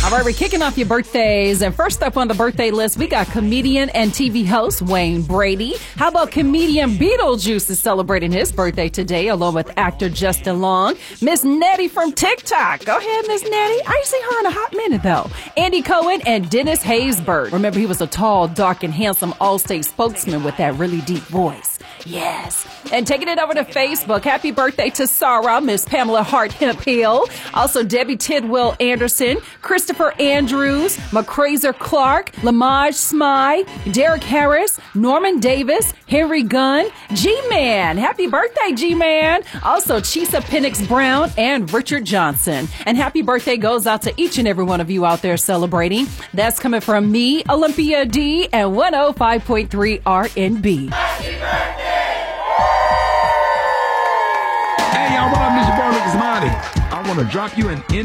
All right, we're kicking off your birthdays. And first up on the birthday list, we got comedian and TV host Wayne Brady. How about comedian Beetlejuice is celebrating his birthday today, along with actor Justin Long. Miss Nettie from TikTok. Go ahead, Miss Nettie. I ain't seen her in a hot minute, though. Andy Cohen and Dennis Haysbert. Remember, he was a tall, dark, and handsome Allstate spokesman with that really deep voice. Yes. And taking it over to Facebook, happy birthday to Sarah, Miss Pamela Hart Hemphill, also Debbie Tidwell Anderson, Christopher Andrews, McCrazer Clark, Lamaj Smythe, Derek Harris, Norman Davis, Henry Gunn, G-Man. Happy birthday, G-Man. Also Chisa Penix Brown and Richard Johnson. And happy birthday goes out to each and every one of you out there celebrating. That's coming from me, Olympia D, and 105.3 RNB. Happy birthday! Hey, y'all, what up? This is your boy, Rick Ismati. I want to drop you an